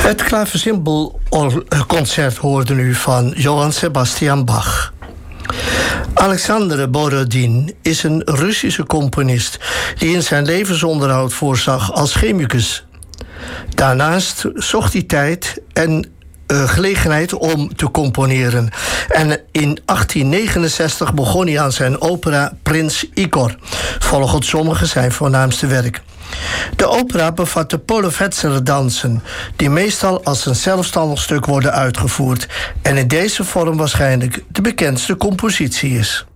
Het klaversymbelconcert hoorde u van Johann Sebastian Bach. Alexander Borodin is een Russische componist die in zijn levensonderhoud voorzag als chemicus. Daarnaast zocht hij tijd en gelegenheid om te componeren. En in 1869 begon hij aan zijn opera Prins Igor, volgens sommigen zijn voornaamste werk. De opera bevat de Polovetsere dansen, die meestal als een zelfstandig stuk worden uitgevoerd en in deze vorm waarschijnlijk de bekendste compositie is.